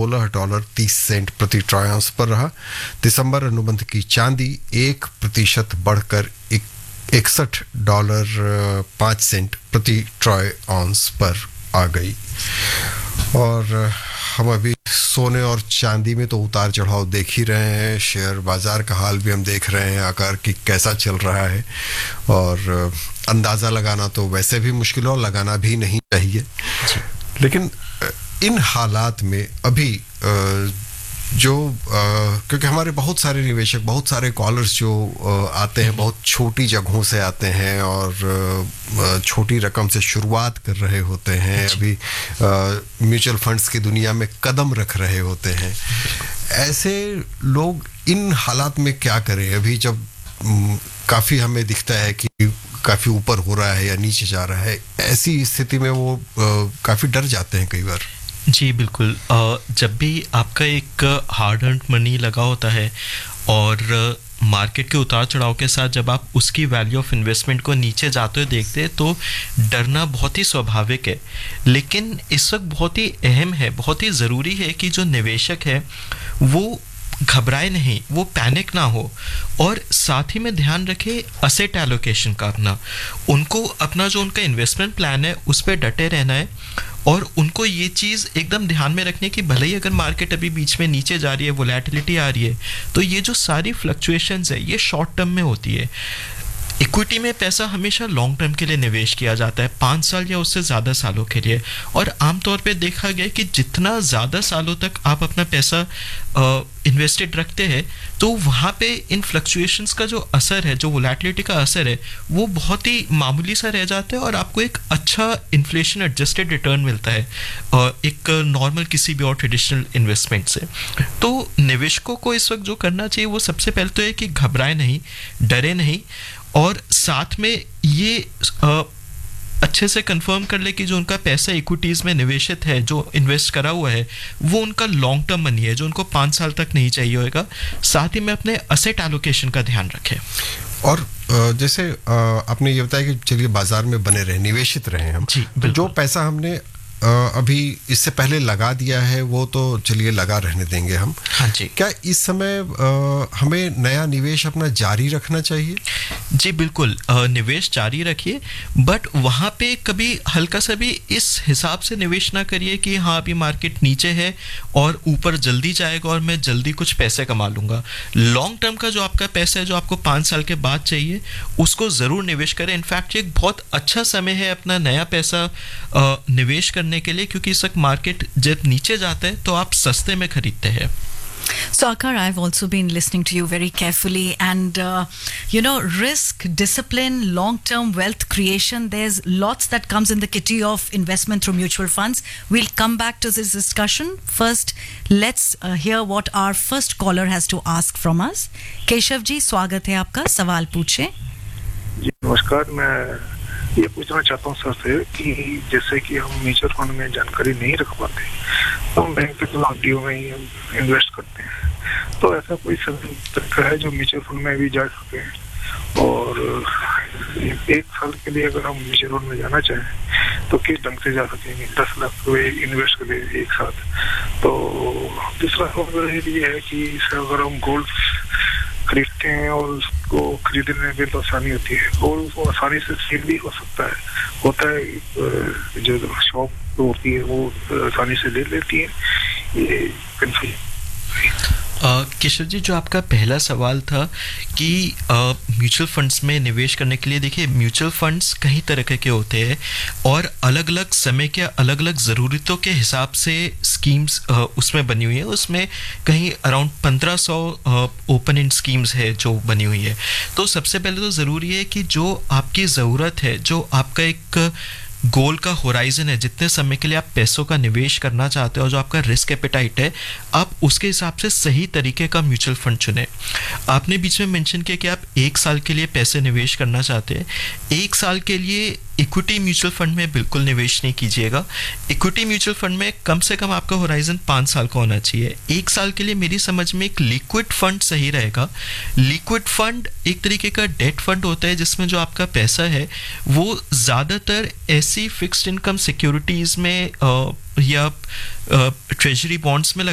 $16.30 प्रति Troy ounce पर रहा। दिसंबर अनुबंध की चांदी 1% बढ़कर $61.05 प्रति ट्रॉय आउंस पर आ गई। और हम अभी सोने और चांदी में तो उतार चढ़ाव देख ही रहे हैं, शेयर बाजार का हाल भी हम देख रहे हैं आकार की कैसा चल रहा है, और अंदाज़ा लगाना तो वैसे भी मुश्किल है और लगाना भी नहीं चाहिए। लेकिन इन हालात में अभी क्योंकि हमारे बहुत सारे निवेशक, बहुत सारे कॉलर्स जो आते हैं बहुत छोटी जगहों से आते हैं और छोटी रकम से शुरुआत कर रहे होते हैं, अभी म्यूचुअल फंड्स की दुनिया में कदम रख रहे होते हैं, ऐसे लोग इन हालात में क्या करें? अभी जब काफ़ी हमें दिखता है कि काफ़ी ऊपर हो रहा है या नीचे जा रहा है, ऐसी स्थिति में वो काफ़ी डर जाते हैं कई बार। जी बिल्कुल। जब भी आपका एक हार्ड अर्न्ड मनी लगा होता है और मार्केट के उतार चढ़ाव के साथ जब आप उसकी वैल्यू ऑफ इन्वेस्टमेंट को नीचे जाते हुए देखते हैं तो डरना बहुत ही स्वाभाविक है। लेकिन इस वक्त बहुत ही अहम है, बहुत ही ज़रूरी है कि जो निवेशक है वो घबराए नहीं, वो पैनिक ना हो, और साथ ही में ध्यान रखे असेट एलोकेशन करना। उनको अपना जो उनका इन्वेस्टमेंट प्लान है उस पर डटे रहना है, और उनको ये चीज़ एकदम ध्यान में रखने की भले ही अगर मार्केट अभी बीच में नीचे जा रही है, वोलेटिलिटी आ रही है, तो ये जो सारी फ्लक्चुएशंस है ये शॉर्ट टर्म में होती है। इक्विटी में पैसा हमेशा लॉन्ग टर्म के लिए निवेश किया जाता है, 5 साल या उससे ज़्यादा सालों के लिए, और आमतौर पे देखा गया कि जितना ज़्यादा सालों तक आप अपना पैसा इन्वेस्टेड रखते हैं तो वहाँ पे इन फ्लक्चुएशंस का जो असर है, जो वोलेटिलिटी का असर है, वो बहुत ही मामूली सा रह जाता है और आपको एक अच्छा इन्फ्लेशन एडजस्टेड रिटर्न मिलता है एक नॉर्मल किसी भी और ट्रेडिशनल इन्वेस्टमेंट से। तो निवेशकों को इस वक्त जो करना चाहिए वो सबसे पहले तो है कि घबराए नहीं, डरे नहीं, और साथ में ये अच्छे से कंफर्म कर ले कि जो उनका पैसा इक्विटीज़ में निवेशित है, जो इन्वेस्ट करा हुआ है, वो उनका लॉन्ग टर्म मनी है जो उनको 5 साल तक नहीं चाहिए होगा। साथ ही में अपने असेट एलोकेशन का ध्यान रखें। और जैसे आपने ये बताया कि चलिए बाजार में बने रहे, निवेशित रहे हम, तो जो पैसा हमने अभी इससे पहले लगा दिया है वो तो चलिए लगा रहने देंगे हम। हाँ जी। क्या इस समय हमें नया निवेश अपना जारी रखना चाहिए? जी बिल्कुल, निवेश जारी रखिए, बट वहाँ पे कभी हल्का सा भी इस हिसाब से निवेश ना करिए कि हाँ अभी मार्केट नीचे है और ऊपर जल्दी जाएगा और मैं जल्दी कुछ पैसे कमा लूँगा। लॉन्ग टर्म का जो आपका पैसा है जो आपको 5 साल के बाद चाहिए उसको ज़रूर निवेश करें। इनफैक्ट ये एक बहुत अच्छा समय है अपना नया पैसा निवेश करने के लिए, क्योंकि इस वक्त मार्केट जब नीचे जाता है तो आप सस्ते में खरीदते हैं। So Akar, I've also been listening to you very carefully, and risk, discipline, long-term wealth creation, there's lots that comes in the kitty of investment through mutual funds. We'll come back to this discussion. First, let's hear what our first caller has to ask from us. Keshav ji, स्वागत है आपका, सवाल पूछे। जी नमस्कार, मैं ये पूछना चाहता हूँ सर से कि जैसे कि हम म्यूचुअल फंड में जानकारी नहीं रख पाते, तो हम बैंक के आरडीओ में ही इन्वेस्ट करते हैं, तो ऐसा कोई तरीका है जो म्यूचुअल फंड में भी जा सके? और 1 साल के लिए अगर हम म्यूचुअल फंड में जाना चाहें तो किस ढंग से जा सकेंगे? 10 लाख रुपए इन्वेस्ट करें एक साथ। तो दूसरा सवाल ये है कि अगर हम गोल्ड खरीदते हैं और उसको खरीदने में तो आसानी होती है और उसको आसानी से सेल भी हो सकता है, होता है, जो शॉप होती है वो आसानी से ले लेती है, ये कंफ्यूजन। किशोर जी, जो आपका पहला सवाल था कि म्यूचुअल फंड्स में निवेश करने के लिए, देखिए म्यूचुअल फंड्स कई तरह के होते हैं और अलग अलग समय के अलग अलग ज़रूरतों के हिसाब से स्कीम्स उसमें बनी हुई है। उसमें कहीं अराउंड 1500 ओपन एंड स्कीम्स है जो बनी हुई है। तो सबसे पहले तो ज़रूरी है कि जो आपकी ज़रूरत है, जो आपका एक गोल का होराइजन है, जितने समय के लिए आप पैसों का निवेश करना चाहते हो, जो आपका रिस्क एपेटाइट है, आप उसके हिसाब से सही तरीके का म्यूचुअल फंड चुनें। आपने बीच में मेंशन किया कि आप 1 साल के लिए पैसे निवेश करना चाहते हैं। 1 साल के लिए इक्विटी म्यूचुअल फंड में बिल्कुल निवेश नहीं कीजिएगा। इक्विटी म्यूचुअल फंड में कम से कम आपका होराइजन 5 साल का होना चाहिए। 1 साल के लिए मेरी समझ में एक लिक्विड फंड सही रहेगा। लिक्विड फंड एक तरीके का डेट फंड होता है जिसमें जो आपका पैसा है वो ज़्यादातर ऐसी फिक्स्ड इनकम सिक्योरिटीज़ में या ट्रेजरी बॉन्ड्स में